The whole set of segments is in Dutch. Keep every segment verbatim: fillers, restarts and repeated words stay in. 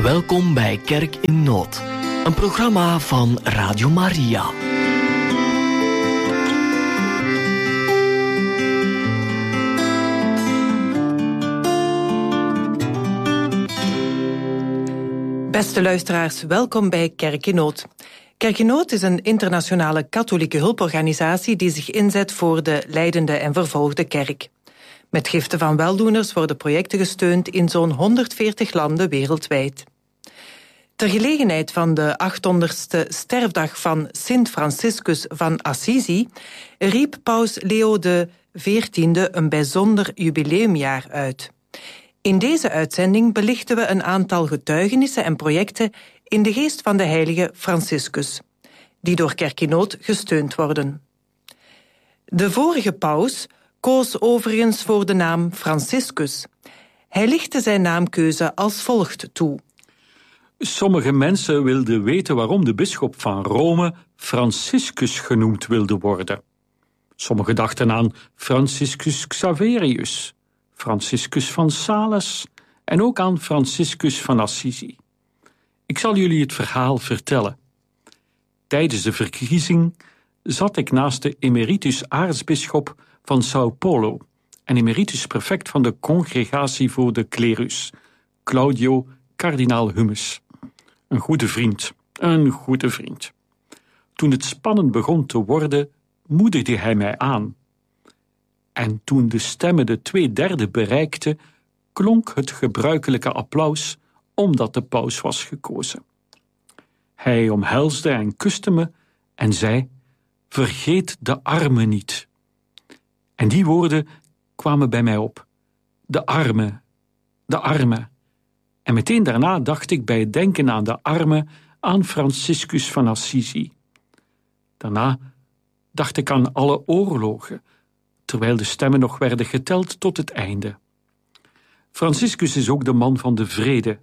Welkom bij Kerk in Nood, een programma van Radio Maria. Beste luisteraars, welkom bij Kerk in Nood. Kerk in Nood is een internationale katholieke hulporganisatie die zich inzet voor de lijdende en vervolgde kerk. Met giften van weldoeners worden projecten gesteund in zo'n honderdveertig landen wereldwijd. Ter gelegenheid van de achthonderdste sterfdag van Sint Franciscus van Assisi riep paus Leo de veertiende een bijzonder jubileumjaar uit. In deze uitzending belichten we een aantal getuigenissen en projecten in de geest van de heilige Franciscus, die door Kerk in Nood gesteund worden. De vorige paus koos overigens voor de naam Franciscus. Hij lichtte zijn naamkeuze als volgt toe. Sommige mensen wilden weten waarom de bisschop van Rome Franciscus genoemd wilde worden. Sommigen dachten aan Franciscus Xaverius, Franciscus van Sales en ook aan Franciscus van Assisi. Ik zal jullie het verhaal vertellen. Tijdens de verkiezing zat ik naast de emeritus aartsbisschop van Sao Paulo en emeritus prefect van de Congregatie voor de Clerus, Claudio Kardinaal Hummes. Een goede vriend, een goede vriend. Toen het spannend begon te worden, moedigde hij mij aan. En toen de stemmen de twee derde bereikten, klonk het gebruikelijke applaus omdat de paus was gekozen. Hij omhelsde en kuste me en zei: vergeet de armen niet. En die woorden kwamen bij mij op. De armen, de armen. En meteen daarna dacht ik bij het denken aan de armen aan Franciscus van Assisi. Daarna dacht ik aan alle oorlogen, terwijl de stemmen nog werden geteld tot het einde. Franciscus is ook de man van de vrede.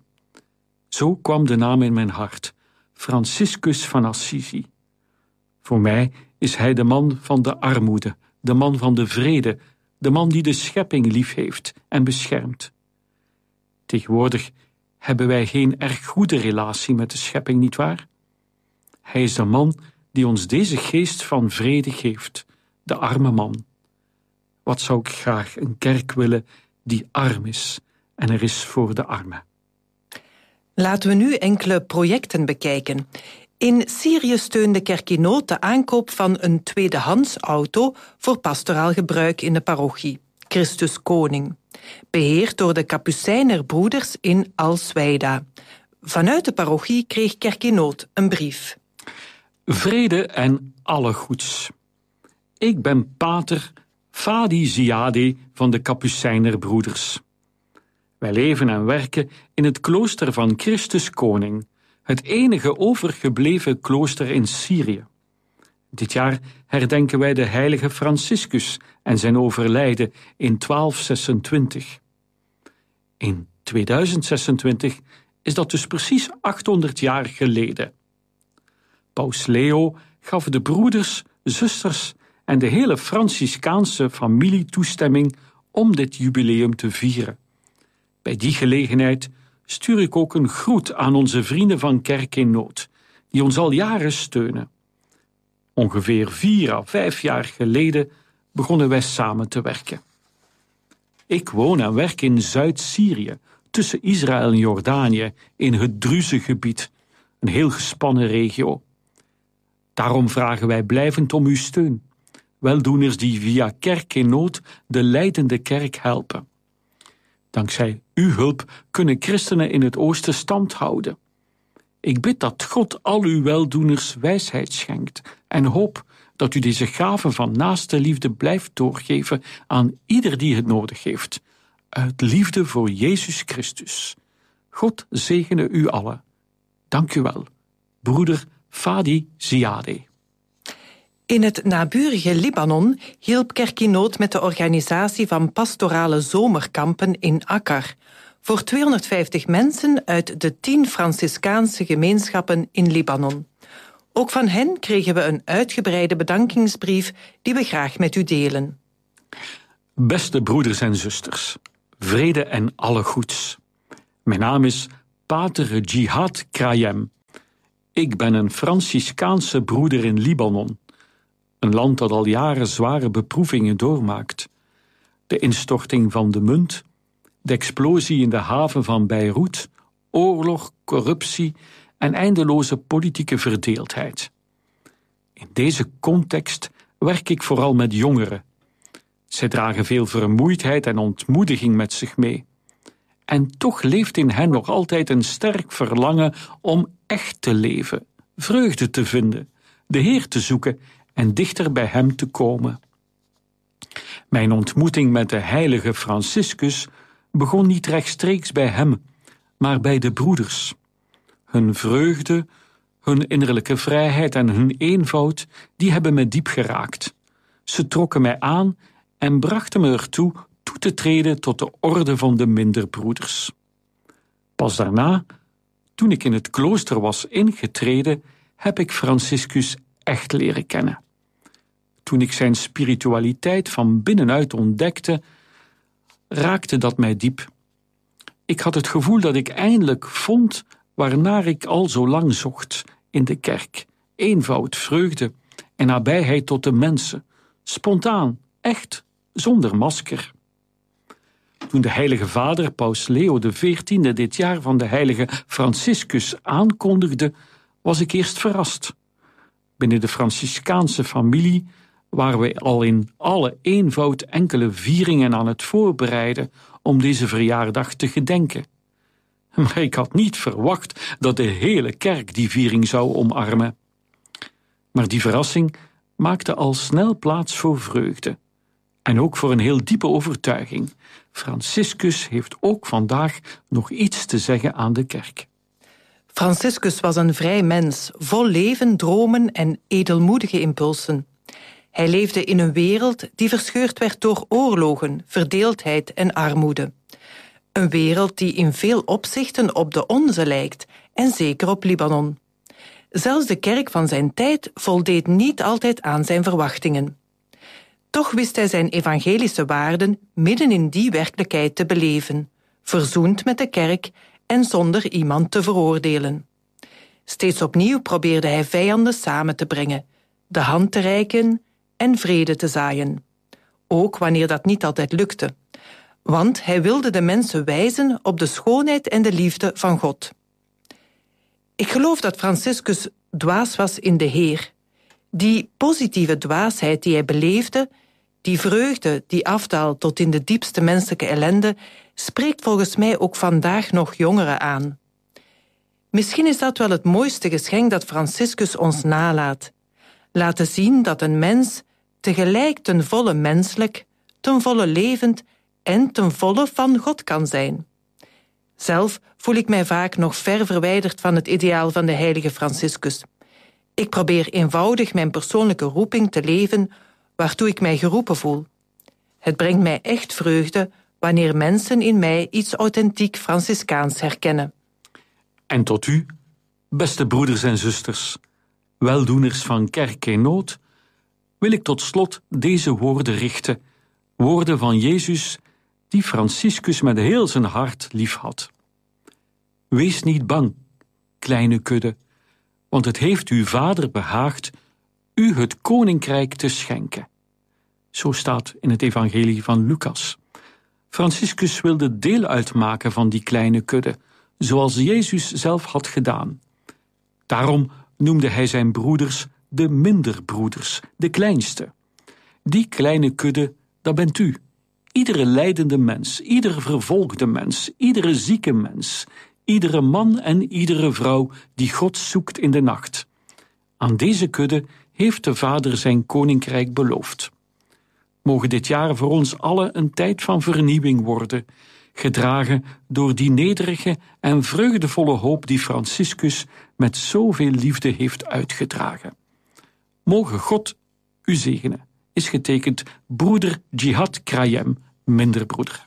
Zo kwam de naam in mijn hart, Franciscus van Assisi. Voor mij is hij de man van de armoede, de man van de vrede, de man die de schepping lief heeft en beschermt. Tegenwoordig hebben wij geen erg goede relatie met de schepping, nietwaar? Hij is de man die ons deze geest van vrede geeft, de arme man. Wat zou ik graag een kerk willen die arm is en er is voor de armen. Laten we nu enkele projecten bekijken. In Syrië steunde Kerk in Nood de aankoop van een tweedehands auto voor pastoraal gebruik in de parochie, Christus Koning, beheerd door de Kapucijnerbroeders in Al-Sweida. Vanuit de parochie kreeg Kerk in Nood een brief. Vrede en alle goeds. Ik ben pater Fadi Ziade van de Kapucijnerbroeders. Wij leven en werken in het klooster van Christus Koning, het enige overgebleven klooster in Syrië. Dit jaar herdenken wij de heilige Franciscus en zijn overlijden in twaalf zesentwintig. In tweeduizend zesentwintig is dat dus precies achthonderd jaar geleden. Paus Leo gaf de broeders, zusters en de hele Franciscaanse familie toestemming om dit jubileum te vieren. Bij die gelegenheid stuur ik ook een groet aan onze vrienden van Kerk in Nood, die ons al jaren steunen. Ongeveer vier à vijf jaar geleden begonnen wij samen te werken. Ik woon en werk in Zuid-Syrië, tussen Israël en Jordanië, in het Druze-gebied, een heel gespannen regio. Daarom vragen wij blijvend om uw steun, weldoeners die via Kerk in Nood de lijdende kerk helpen. Dankzij uw hulp kunnen christenen in het oosten stand houden. Ik bid dat God al uw weldoeners wijsheid schenkt en hoop dat u deze gave van naaste liefde blijft doorgeven aan ieder die het nodig heeft, uit liefde voor Jezus Christus. God zegene u allen. Dank u wel, broeder Fadi Ziade. In het naburige Libanon hielp Kerk in Nood met de organisatie van pastorale zomerkampen in Akkar voor tweehonderdvijftig mensen uit de tien Franciscaanse gemeenschappen in Libanon. Ook van hen kregen we een uitgebreide bedankingsbrief die we graag met u delen. Beste broeders en zusters, vrede en alle goeds. Mijn naam is Pater Jihad Krayem. Ik ben een Franciscaanse broeder in Libanon, een land dat al jaren zware beproevingen doormaakt. De instorting van de munt, de explosie in de haven van Beirut, oorlog, corruptie en eindeloze politieke verdeeldheid. In deze context werk ik vooral met jongeren. Zij dragen veel vermoeidheid en ontmoediging met zich mee. En toch leeft in hen nog altijd een sterk verlangen om echt te leven, vreugde te vinden, de Heer te zoeken en dichter bij Hem te komen. Mijn ontmoeting met de heilige Franciscus begon niet rechtstreeks bij hem, maar bij de broeders. Hun vreugde, hun innerlijke vrijheid en hun eenvoud, die hebben me diep geraakt. Ze trokken mij aan en brachten me ertoe toe te treden tot de orde van de minderbroeders. Pas daarna, toen ik in het klooster was ingetreden, heb ik Franciscus echt leren kennen. Toen ik zijn spiritualiteit van binnenuit ontdekte, raakte dat mij diep. Ik had het gevoel dat ik eindelijk vond waarnaar ik al zo lang zocht in de kerk. Eenvoud, vreugde en nabijheid tot de mensen. Spontaan, echt, zonder masker. Toen de heilige vader, paus Leo de veertiende, dit jaar van de heilige Franciscus aankondigde, was ik eerst verrast. Binnen de Franciscaanse familie waren we al in alle eenvoud enkele vieringen aan het voorbereiden om deze verjaardag te gedenken. Maar ik had niet verwacht dat de hele kerk die viering zou omarmen. Maar die verrassing maakte al snel plaats voor vreugde. En ook voor een heel diepe overtuiging. Franciscus heeft ook vandaag nog iets te zeggen aan de kerk. Franciscus was een vrij mens, vol leven, dromen en edelmoedige impulsen. Hij leefde in een wereld die verscheurd werd door oorlogen, verdeeldheid en armoede. Een wereld die in veel opzichten op de onze lijkt, en zeker op Libanon. Zelfs de kerk van zijn tijd voldeed niet altijd aan zijn verwachtingen. Toch wist hij zijn evangelische waarden midden in die werkelijkheid te beleven, verzoend met de kerk en zonder iemand te veroordelen. Steeds opnieuw probeerde hij vijanden samen te brengen, de hand te reiken en vrede te zaaien. Ook wanneer dat niet altijd lukte. Want hij wilde de mensen wijzen op de schoonheid en de liefde van God. Ik geloof dat Franciscus dwaas was in de Heer. Die positieve dwaasheid die hij beleefde, die vreugde die afdaalt tot in de diepste menselijke ellende, spreekt volgens mij ook vandaag nog jongeren aan. Misschien is dat wel het mooiste geschenk dat Franciscus ons nalaat. Laten zien dat een mens tegelijk ten volle menselijk, ten volle levend en ten volle van God kan zijn. Zelf voel ik mij vaak nog ver verwijderd van het ideaal van de heilige Franciscus. Ik probeer eenvoudig mijn persoonlijke roeping te leven waartoe ik mij geroepen voel. Het brengt mij echt vreugde wanneer mensen in mij iets authentiek Franciscaans herkennen. En tot u, beste broeders en zusters, weldoeners van kerk in nood, wil ik tot slot deze woorden richten, woorden van Jezus die Franciscus met heel zijn hart liefhad. Wees niet bang, kleine kudde, want het heeft uw Vader behaagd u het koninkrijk te schenken. Zo staat in het evangelie van Lucas. Franciscus wilde deel uitmaken van die kleine kudde, zoals Jezus zelf had gedaan. Daarom noemde hij zijn broeders de minderbroeders, de kleinste. Die kleine kudde, dat bent u. Iedere lijdende mens, iedere vervolgde mens, iedere zieke mens, iedere man en iedere vrouw die God zoekt in de nacht. Aan deze kudde heeft de Vader zijn koninkrijk beloofd. Mogen dit jaar voor ons allen een tijd van vernieuwing worden, gedragen door die nederige en vreugdevolle hoop die Franciscus met zoveel liefde heeft uitgedragen. Mogen God u zegenen, is getekend broeder Jihad Krayem, minderbroeder.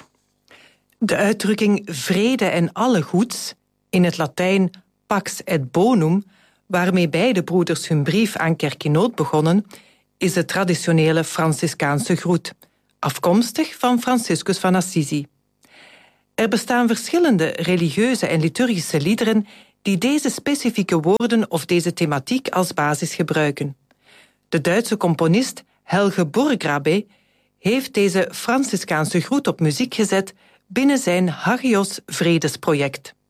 De uitdrukking vrede en alle goeds, in het Latijn pax et bonum, waarmee beide broeders hun brief aan kerk in nood begonnen, is de traditionele Franciscaanse groet, afkomstig van Franciscus van Assisi. Er bestaan verschillende religieuze en liturgische liederen die deze specifieke woorden of deze thematiek als basis gebruiken. De Duitse componist Helge Burggrabe heeft deze Franciscaanse groet op muziek gezet binnen zijn Hagios Vredesproject.